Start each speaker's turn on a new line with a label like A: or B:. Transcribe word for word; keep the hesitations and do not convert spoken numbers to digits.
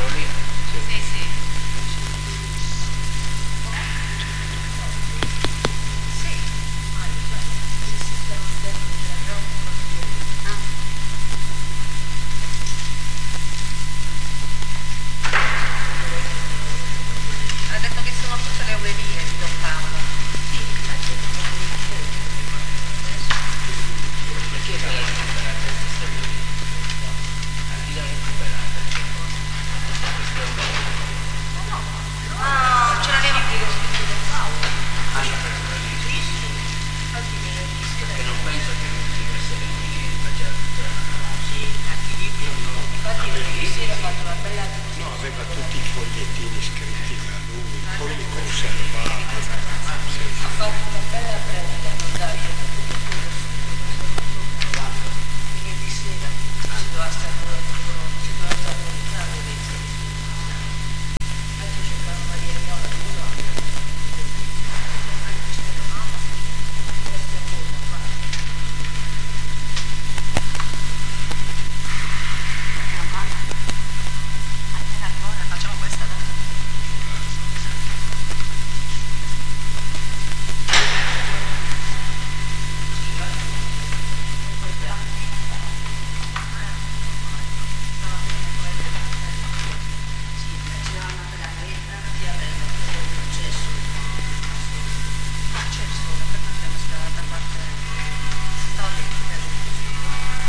A: lì? Sì, sì. sì. Ha detto che sono tutte le ore vie di Don Paolo. Sì, perché per la recuperata questa chi l'ha recuperata? No, no, ce l'aveva qui lo studio Don Paolo. Ah, l'ha preso da lì? Sì, sì. Infatti me lo disse. Perché non penso che non si deve essere lì mangiare tutta la... Sì, anche lì. Infatti ieri sera ha fatto una bella...
B: No, aveva tutti i fogliettini scritti da lui, poi li conservava.
C: Ha fatto una bella predica, non dai, ieri sera si doveva stare